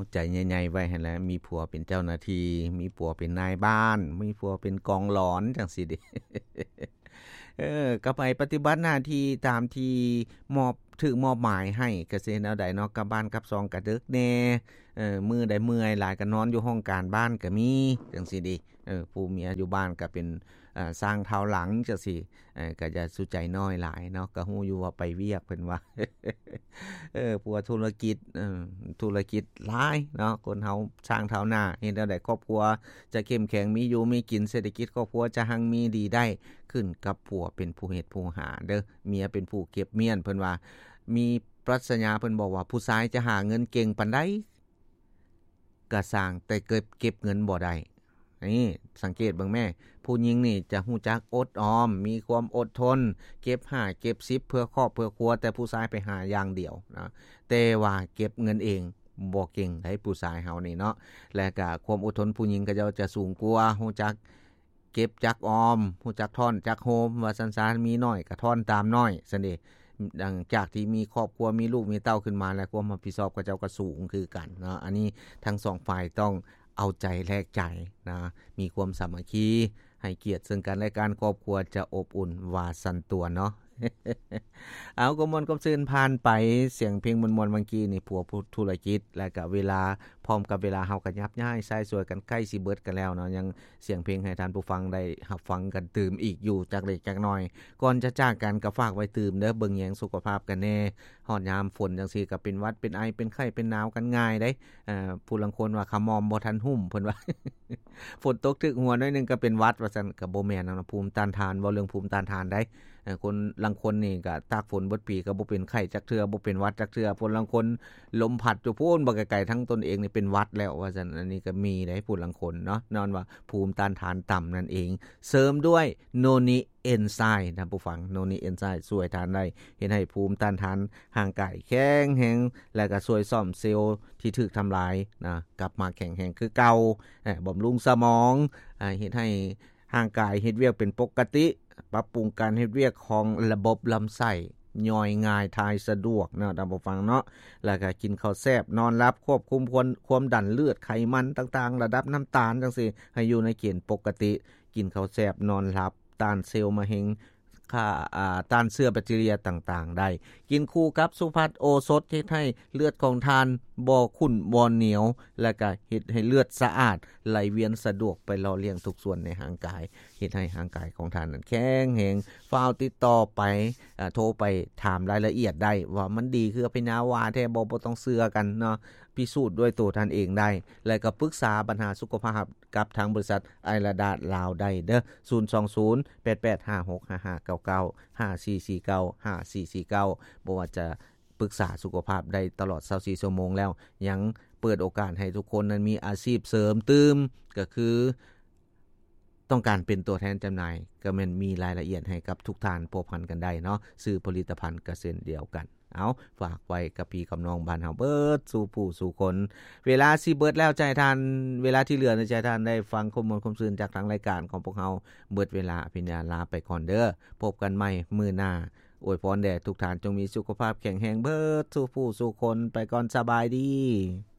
ใจใหญ่ๆไว้หั่นแหละมีผัวเป็นเจ้าหน้าที่มีผัวเป็นนายบ้านมีผัวเป็นกองหลอนจังซี่ดิ ก็ไปปฏิบัติหน้าที่ตามที่ถูกมอบหมายให้ก็สิเฮ็ดแนวใดเนาะกลับบ้านกลับซองก็ดึกแน่มื้อใดเมื่อยหลายก็นอนอยู่ห้องการบ้านก็มีจังซี่ดิผู้เมียอยู่บ้านก็เป็นสร้างเท้าหลังจังซี่ก็จะสุใจน้อยหลายเนาะก็ฮู้อยู่ว่าไปเวียกเพิ่นว่า ผัวธุรกิจหลายเนาะคนเฮาสร้างเท้าหน้าเฮ็ดแนวใดครอบครัวจะเข้มแข็งมีอยู่มีกินเศรษฐกิจครอบครัวจะหั่งมีดีได้ขึ้นกับผัวเป็นผู้เฮ็ดผู้หาเด้อเมียเป็นผู้เก็บเมียนเพิ่นว่ามีปรัชญาเพิ่นบอกว่าผู้ชายจะหาเงินเก่งปานใดก็สร้างแต่เก็บเงินบ่ได้นี่สังเกตเบิ่งแม่ผู้หญิงนี่จะฮู้จักอดออมมีความอดทนเก็บ5เก็บ10เพื่อครอบเพื่อครัวแต่ผู้ชายไปหาอย่างเดียวนะแต่ว่าเก็บเงินเองบ่เก่งได้ผู้ชายเฮานี่เนาะและก็ความอดทนผู้หญิงก็จะสูงกว่าฮู้จักเก็บจักออมฮู้จักทอนจักโฮมว่าซั่นๆมีน้อยก็ทอนตามน้อยซั่นเด้ดังจากที่มีครอบครัวมีลูกมีเต้าขึ้นมาแล้วความรับผิดชอบก็เจ้าก็สูงคือกันเนาะอันนี้ทั้ง2ฝ่ายต้องเอาใจแลกใจนะมีความสามัคคีให้เกียรติซึ่งกันและกันครอบครัวจะอบอุ่นว่าซั่นตัวเนาะ เอาก็มวนก็ซื่นผ่านไปเสียงเพลงมวนๆเมื่อกี้นี่ผัวผู้ธุรกิจแล้วก็เวลาพร้อมกับเวลาเฮาก็ยับย้ายใช้สวยกันใกล้สิเบิดกันแล้วเนาะยังเสียงเพลงให้ท่านผู้ฟังได้รับฟังกันตื่มอีกอยู่จักเล็กจักน้อยก่อนจะจากกันก็ฝากไว้ตื่มเด้อเบิ่งแยงสุขภาพกันแน่ฮอดยามฝนจังซี่ก็เป็นหวัดเป็นไอเป็นไข้เป็นหนาวกันง่ายเด้ผู้ลางคนว่าขมอมบ่ทันหุ่มเพิ่นว่า ฝนตกถึกหัวหน่อยนึงก็เป็นหวัดว่าซั่นก็บ่แม่นนะภูมิต้านทานบ่เรื่องภูมิต้านทานได้คนลางคนนี่ก็ตากฝนเบิดปีก็บ่เป็นไข้จักเทื่อบ่เป็นหวัดจักเทื่อคนลางคนลมพัดอยู่พูนบ่ไกลๆทั้งตนเองนี่เป็นหวัดแล้วว่าซั่นอันนี้ก็มีได้ผู้ลางคนเนาะนอนว่าภูมิต้านทานต่ำนั่นเองเสริมด้วยโนนิเอนไซม์ท่านผู้ฟังโนนิเอนไซม์ช่วยทานได้เฮ็ดให้ภูมิต้านทานร่างกายแข็งแรงและก็ช่วยซ่อมเซลล์ที่ถูกทำลายนะกลับมาแข็งแรงคือเก่าบำรุงสมองเฮ็ดให้ร่างกายเฮ็ดเวียกเป็นปกติปรับปรุงการเฮ็ดเวียกของระบบลำไส้ย่อยง่ายทายสะดวกเนาะท่านผู้ฟังเนาะแล้วก็กินข้าวแซ่บนอนหลับควบคุมความดันเลือดไขมันต่างๆระดับน้ำตาลจังซี่ให้อยู่ในเกณฑ์ปกติกินข้าวแซ่บนอนหลับต้านเซลล์มะเร็งค่าต้านเชื้อแบคทีเรียต่างๆได้กินคู่กับสุภัทโอสถเฮ็ดให้เลือดของทานบ่ขุ่นบ่เหนียวและก็เฮ็ดให้เลือดสะอาดไหลเวียนสะดวกไปหล่อเลี้ยงทุกส่วนในร่างกายเฮ็ดให้ร่างกายของท่านนั้นแข็งแรงฟ้าวติดต่อไปโทรไปถามรายละเอียดได้ว่ามันดีคือเป็นยาวาแท้บ่ต้องเชื่อกันเนาะพิสูจน์ด้วยตัวท่านเองได้และก็ปรึกษาปัญหาสุขภาพกับทางบริษัทไอราดาลาวได้เด้อ02088565599 5449 5449บ่ว่าจะปรึกษาสุขภาพได้ตลอด24ชั่วโมงแล้วยังเปิดโอกาสให้ทุกคนนั้นมีอาชีพเสริมตืมก็คือต้องการเป็นตัวแทนจำหน่ายก็แม่นมีรายละเอียดให้กับทุกท่านพบกันกันได้เนาะซื้อผลิตภัณฑ์ก็เช่นเดียวกันเอาฝากไว้กับพี่กับน้องบ้านเฮาเบิดสู่ผู้สู่คนเวลาสิเบิดแล้วใจท่านเวลาที่เหลือในใจท่านได้ฟังข้อมูลความซื่นจากทางรายการของพวกเฮาเบิดเวลาอภิญญาลาไปก่อนเด้อพบกันใหม่มื้อหน้าอวยพรแด่ทุกท่านจงมีสุขภาพแข็งแรงเบิดสู่ผู้สู่คนไปก่อนสบายดี